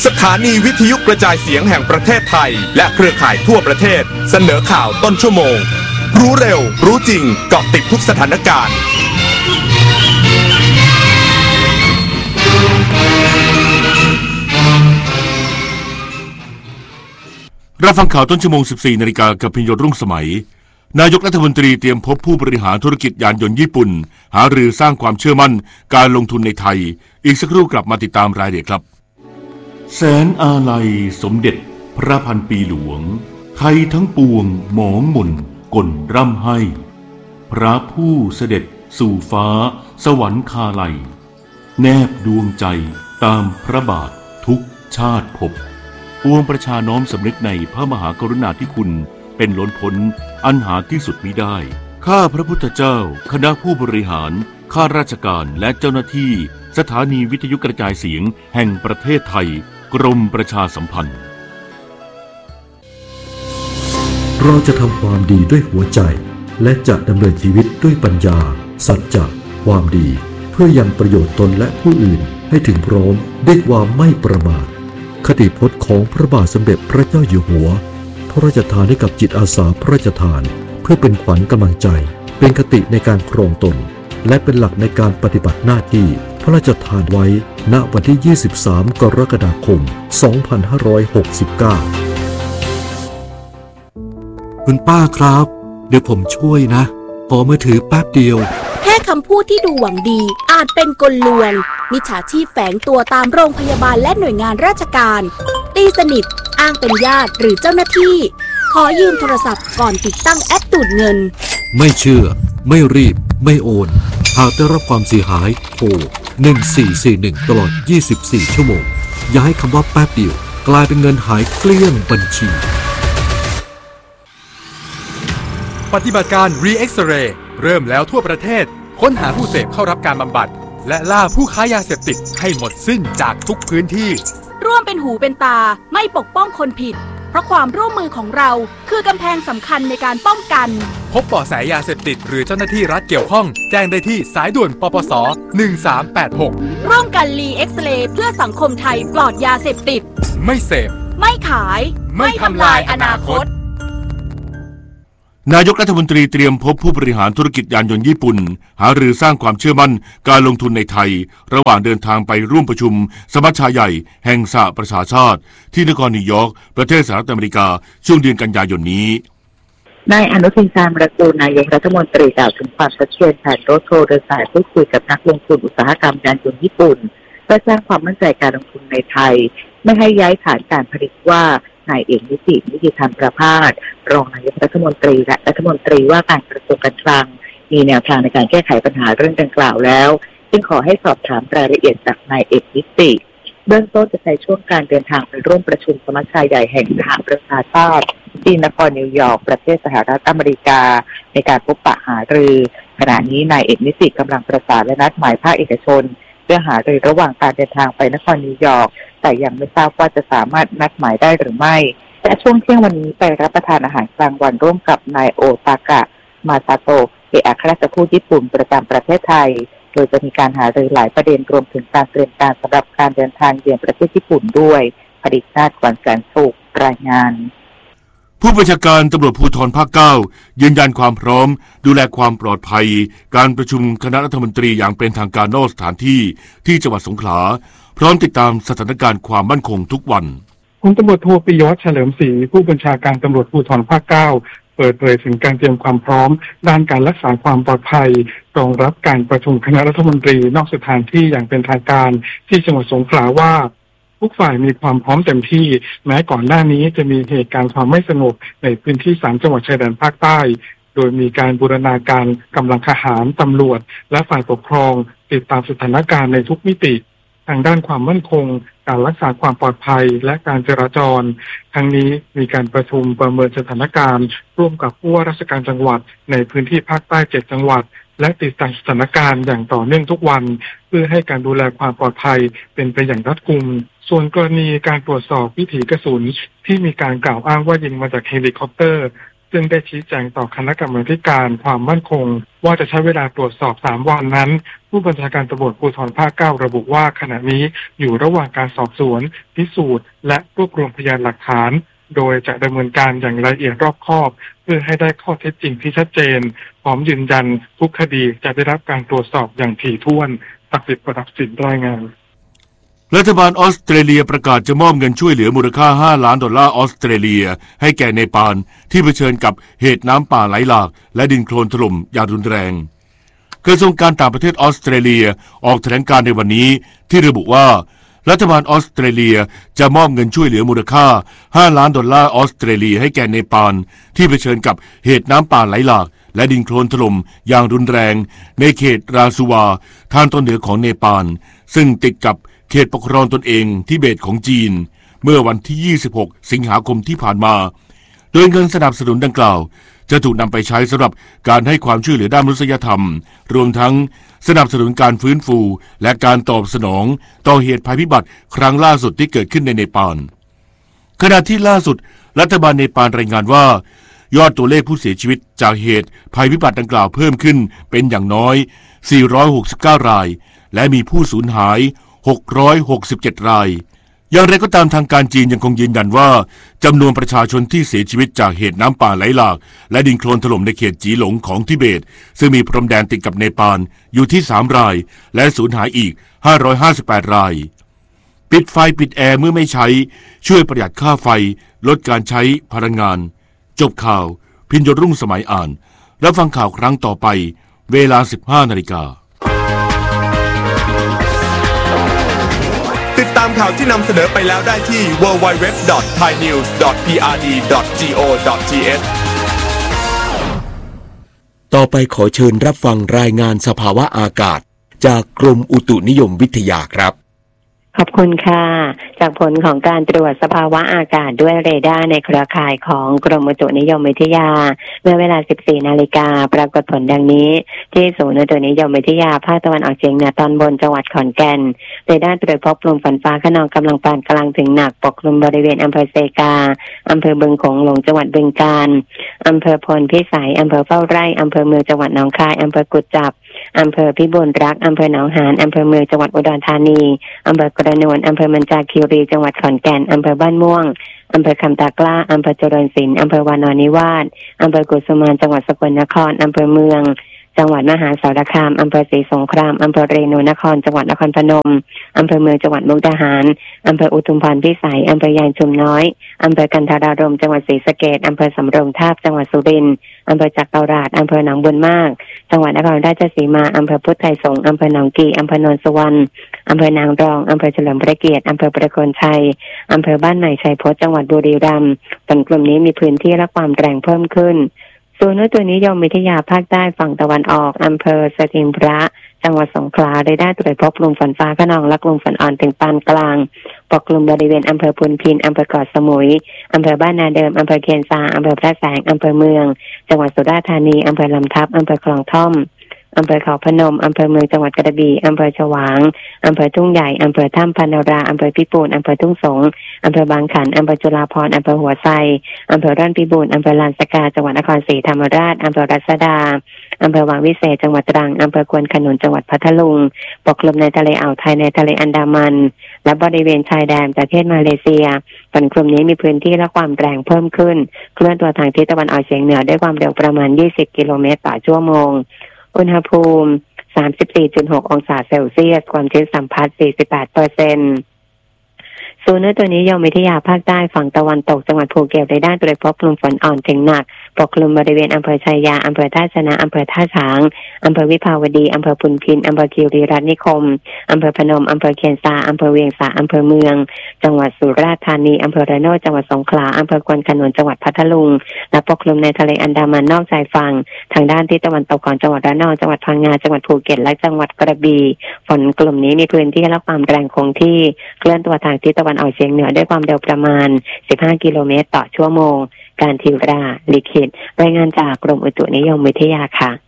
สถานีวิทยุกระจายเสียงแห่งประเทศไทยและเครือข่ายทั่วประเทศเสนอข่าวต้นชั่วโมงรู้เร็วรู้จริงเกาะติดทุกสถานการณ์รับฟังข่าวต้นชั่วโมง 14 นาฬิกากับพิญญรุ่งสมัยนายกรัฐมนตรีเตรียมพบผู้บริหารธุรกิจยานยนต์ญี่ปุ่นหารือสร้างความเชื่อมั่นการลงทุนในไทยอีกสักครู่กลับมาติดตามรายละเอียดครับแสนอาลัยสมเด็จพระพันปีหลวงไทยทั้งปวงหมองหม่นก่นร่ำให้พระผู้เสด็จสู่ฟ้าสวรรคาลัยแนบดวงใจตามพระบาททุกชาติภพปวงประชาน้อมสำนึกในพระมหากรุณาธิคุณเป็นล้นพ้นอันหาที่สุดมิได้ข้าพระพุทธเจ้าคณะผู้บริหารข้าราชการและเจ้าหน้าที่สถานีวิทยุกระจายเสียงแห่งประเทศไทยกรมประชาสัมพันธ์เราจะทำความดีด้วยหัวใจและจะดำเนินชีวิตด้วยปัญญาสัจจะความดีเพื่อยังประโยชน์ตนและผู้อื่นให้ถึงพร้อมด้วยความไม่ประมาทคติพจน์ของพระบาทสมเด็จพระเจ้าอยู่หัวพระราชทานให้กับจิตอาสาพระราชทานเพื่อเป็นขวัญกำลังใจเป็นคติในการครองตนและเป็นหลักในการปฏิบัติหน้าที่พระราชทานไว้ณวันที่ 23 กรกฎาคม 2569 คุณป้าครับเดี๋ยวผมช่วยนะขอมือถือแป๊บเดียวแค่คำพูดที่ดูหวังดีอาจเป็นกลลวงมิจฉาชีพแฝงตัวตามโรงพยาบาลและหน่วยงานราชการตีสนิทอ้างเป็นญาติหรือเจ้าหน้าที่ขอยืมโทรศัพท์ก่อนติดตั้งแอปดูดเงินไม่เชื่อไม่รีบไม่โอนหากได้รับความเสียหายโทร1441ตลอด24ชั่วโมงอย่าให้คำว่าแป๊บเดียวกลายเป็นเงินหายเกลี้ยงบัญชีปฏิบัติการ Re-X-Ray เริ่มแล้วทั่วประเทศค้นหาผู้เสพเข้ารับการบำบัดและล่าผู้ค้ายาเสพติดให้หมดสิ้นจากทุกพื้นที่ร่วมเป็นหูเป็นตาไม่ปกป้องคนผิดเพราะความร่วมมือของเราคือกำแพงสำคัญในการป้องกันพบเบาะแสยาเสพติดหรือเจ้าหน้าที่รัฐเกี่ยวข้องแจ้งได้ที่สายด่วนปปส1386 ร่วมกัน Re-X-Ray เพื่อสังคมไทยปลอดยาเสพติดไม่เสพไม่ขายไม่ทำลายอนาคตนายกรัฐมนตรีเตรียมพบผู้บริหารธุรกิจยานยนต์ญี่ปุ่นหารือสร้างความเชื่อมั่นการลงทุนในไทยระหว่างเดินทางไปร่วมประชุมสมัชชาใหญ่แห่งสหประชาชาติที่นครนิวยอร์กประเทศสหรัฐอเมริกาช่วงเดือนกันยายนนี้นายอนุทินชาญวิรากูลนายกรัฐมนตรีกล่าวถึงความชัดเจนแผนรถโทรโดยสายพูดคุยกับนักลงทุนอุตสาหกรรมยานยนต์ญี่ปุ่นเพื่อสร้างความมั่นใจการลงทุนในไทยไม่ให้ย้ายฐานการผลิตว่านายเอกนิติธรรมประภาสรองนายกรัฐมนตรีและรัฐมนตรีว่าการกระทรวงการคลังมีแนวทางในการแก้ไขปัญหาเรื่องดังกล่าวแล้วจึงขอให้สอบถามรายละเอียดจากนายเอกนิติเบื้องต้นจะใช้ช่วงการเดินทางไปร่วมประชุมสมัชชาใหญ่แห่งสหประชาชาติที่นครนิวยอร์กประเทศสหรัฐอเมริกาในการพบปะหารือขณะนี้นายเอกนิติกำลังประสานและนัดหมายภาคเอกชนเพื่อหารือระหว่างการเดินทางไปนครนิวยอร์กแต่ยังไม่ทราบว่าจะสามารถนัดหมายได้หรือไม่และช่วงเที่ยงวันนี้ไปรับประทานอาหารกลางวันร่วมกับนายโอตากะมาซาโตะเอกอัครราชทูตญี่ปุ่นประจำประเทศไทยโดยจะมีการหารือหลายประเด็นรวมถึงการเตรียมการสำหรับการเดินทางเยือนประเทศญี่ปุ่นด้วยผดิษฐ์นาฏ ขวัญแสนสุขรายงานผู้บัญชาการตำรวจภูธรภาค 9ยืนยันความพร้อมดูแลความปลอดภัยการประชุมคณะรัฐมนตรีอย่างเป็นทางการนอกสถานที่ที่จังหวัดสงขลาพร้อมติดตามสถานการณ์ความมั่นคงทุกวันพลตำรวจโทปิยวัฒน์เฉลิมศรีผู้บัญชาการตำรวจภูธรภาค 9เปิดเผยถึงการเตรียมความพร้อมด้านการรักษาความปลอดภัยรองรับการประชุมคณะรัฐมนตรีนอกสถานที่อย่างเป็นทางการที่จังหวัดสงขลาว่าทุกฝ่ายมีความพร้อมเต็มที่แม้ก่อนหน้านี้จะมีเหตุการณ์ความไม่สงบในพื้นที่3จังหวัดชายแดนภาคใต้โดยมีการบูรณาการกำลังทหารตำรวจและฝ่ายปกครองติดตามสถานการณ์ในทุกมิติทางด้านความมั่นคงการรักษาความปลอดภัยและการจราจรทั้งนี้มีการประชุมประเมินสถานการณ์ร่วมกับผู้ว่าราชการจังหวัดในพื้นที่ภาคใต้7จังหวัดและติดตามสถานการณ์อย่างต่อเนื่องทุกวันเพื่อให้การดูแลความปลอดภัยเป็นไปอย่างรัดกุมส่วนกรณีการตรวจสอบวิถีกระสุนที่มีการกล่าวอ้างว่ายิงมาจากเฮลิคอปเตอร์ซึ่งได้ชี้แจงต่อคณะกรรมาการความมั่นคงว่าจะใช้เวลาตรวจสอบ3 วันนั้นผู้บัญชาการตำรวจภูธรภาค 9 ระบุว่าขณะนี้อยู่ระหว่างการสอบสวนพิสูจน์และรวบรวมพยานหลักฐานโดยจะดำเนินการอย่างละเอียดรอบคอบเพื่อให้ได้ข้อเท็จจริงที่ชัดเจนพร้อมยืนยันทุกคดีจะได้รับการตรวจสอบอย่างถี่ถ้วนศักดิ์สิทธิ์ประดับสินรายงานรัฐบาลออสเตรเลียประกาศจะมอบเงินช่วยเหลือมูลค่า$5 ล้านออสเตรเลียให้แก่เนปาลที่เผชิญกับเหตุน้ำป่าไหลหลากและดินโคลนถล่มอย่างรุนแรงกระทรวงการต่างประเทศออสเตรเลียออกแถลงการณ์ในวันนี้ที่ระบุว่ารัฐบาลออสเตรเลียจะมอบเงินช่วยเหลือมูลค่า$5 ล้านออสเตรเลียให้แก่เนปาลที่เผชิญกับเหตุน้ำป่าไหลหลากและดินโคลนถล่มอย่างรุนแรงในเขตราซูวาทางตอนเหนือของเนปาลซึ่งติดกับเขตปกครองตนเองทิเบตของจีนเมื่อวันที่26 สิงหาคมที่ผ่านมาโดยเงินสนับสนุนดังกล่าวจะถูกนำไปใช้สำหรับการให้ความช่วยเหลือด้านมนุษยธรรมรวมทั้งสนับสนุนการฟื้นฟูและการตอบสนองต่อเหตุภัยพิบัติครั้งล่าสุดที่เกิดขึ้นในเนปาลขณะที่ล่าสุดรัฐบาลเนปาลรายงานว่ายอดตัวเลขผู้เสียชีวิตจากเหตุภัยพิบัติดังกล่าวเพิ่มขึ้นเป็นอย่างน้อย469 รายและมีผู้สูญหาย667 รายอย่างไรก็ตามทางการจีนยังคงยืนยันว่าจำนวนประชาชนที่เสียชีวิตจากเหตุน้ำป่าไหลหลากและดินโคลนถล่มในเขตจีหลงของทิเบตซึ่งมีพรมแดนติดกับเนปาลอยู่ที่3 รายและสูญหายอีก558 รายปิดไฟปิดแอร์เมื่อไม่ใช้ช่วยประหยัดค่าไฟลดการใช้พลังงานจบข่าวพิญญรุ่งสมัยอ่านแล้วฟังข่าวครั้งต่อไปเวลา 15 นาฬิกาติดตามข่าวที่นำเสนอไปแล้วได้ที่ www.thainews.prd.go.th ต่อไปขอเชิญรับฟังรายงานสภาวะอากาศจากกรมอุตุนิยมวิทยาครับขอบคุณค่ะจากผลของการตรวจสภาวะอากาศด้วยเรดาร์ในเครือข่ายของกรมอุตุนิยมวิทยาเมื่อเวลา 14 นาฬิกาปรากฏผลดังนี้ที่ศูนย์อุตุนิยมวิทยาภาคตะวันออกเฉียงเหนือตอนบนจังหวัดขอนแก่นเรดาร์ตรวจพบกลุ่มฝนฟ้าคะนองกำลังปานกลางถึงหนักปกคลุมบริเวณอำเภอเซกาอำเภอบึงโขงหลงจังหวัดบึงกาฬอำเภอพลพิสัยอำเภอเฝ้าไร่อำเภอเมืองจังหวัดหนองคายอำเภอกุดจับอำเภอพิบูลรักษ์อำเภอหนองหานอำเภอเมืองจังหวัดอุดรธานีอำเภอกระนวนอำเภอมันจาคีรีจังหวัดขอนแก่นอำเภอบ้านม่วงอำเภอคำตากล้าอำเภอเจริญศิลป์อำเภอวานอนนิวาสอำเภอกุสุมานจังหวัดสกลนครอำเภอเมืองจังหวัดมหาสารคามอำเภอศรีสงครามอำเภอเรนูนครจังหวัดนครพนมอำเภอเมืองจังหวัดมุกดาหารอำเภออุทุมพรพิสัยอำเภอยางชุมน้อยอำเภอกันทรารมจังหวัดศรีสะเกษอำเภอสำโรงทาบจังหวัดสุรินทร์อำเภอจักราชอำเภอหนองบุญมากจังหวัดนครราชสีมาอำเภอพุทธไทยสงฆ์อำเภอหนองกี่อำเภอโนนสุวรรณอำเภอนางรองอำเภอเฉลิมพระเกียรติอำเภอประโคนชัยอำเภอบ้านใหม่ชัยพจน์จังหวัดบุรีรัมย์ฝนกลุ่มนี้มีพื้นที่และความแรงเพิ่มขึ้นศูนย์อุตุนิยมวิทยาภาคใต้ฝั่งตะวันออกอำเภอสถิงพระจังหวัดสงขลาได้ตรวจพบกลุ่มฝนฟ้าคะนองและกลุ่มฝนอ่อนถึงปานกลางปกคลุมบริเวณอำเภอพุนพินอำเภอเกาะสมุยอำเภอบ้านนาเดิมอำเภอเคียนซาอำเภอพระแสงอำเภอเมืองจังหวัดสุราษฎร์ธานีอำเภอลำทับอำเภอคลองท่อมอำเภอเขาพนมอำเภอเมืองจังหวัดกระบี่อำเภอฉวางอำเภอทุ่งใหญ่อำเภอถ้ำพนราอำเภอพิปูนอำเภอทุ่งสงอำเภอบางขันอำเภอจุฬาภรณ์อำเภอหัวไซอำเภอร่อนพิบูลอำเภอลานสกาจังหวัดนครศรีธรรมราชอำเภอรัศดาอำเภอวังวิเศษจังหวัดตรังอำเภอควนขนุนจังหวัดพัทลุงปกคลุมในทะเลอ่าวไทยในทะเลอันดามันและบริเวณชายแดนประเทศมาเลเซียฝนกลุ่มนี้มีพื้นที่และความแรงเพิ่มขึ้นเคลื่อนตัวทางทิศตะวันออกเฉียงเหนือด้วยความเร็วประมาณ20 กิโลเมตรต่อชั่วโมงอุณหภูมิ34.6 องศาเซลเซียสความชื้นสัมพัทธ์ 48%ศูนย์อุตุนิยมวิทยาภาคใต้ฝั่งตะวันตกจังหวัดภูเก็ตได้ตรวจพบกลุ่มฝนอ่อนถึงหนักปกคลุมบริเวณอำเภอชัยยาอำเภอท่าชนะอำเภอท่าช้างอำเภอวิภาวดีอำเภอพุนพินอำเภอคีรีรัตน์นิคมอำเภอพนมอำเภอเคียนซาอำเภอเวียงสาอำเภอเมืองจังหวัดสุราษฎร์ธานีอำเภอระโนดจังหวัดสงขลาอำเภอควนขนุนจังหวัดพัทลุงและปกคลุมในทะเลอันดามันนอกชายฝั่งทางด้านทิศตะวันตกของจังหวัดระนองจังหวัดพังงาจังหวัดภูเก็ตและจังหวัดกระบี่ฝนกลุ่มนี้มีพื้นที่และความแรงคงที่เคลื่อนตัวทางทิศตะวันออกเฉียงเหนือด้วยความเร็วประมาณ15 กิโลเมตรต่อชั่วโมงการทิวราลิขิตรายงานจากกรมอุตุนิยมวิทยาค่ะ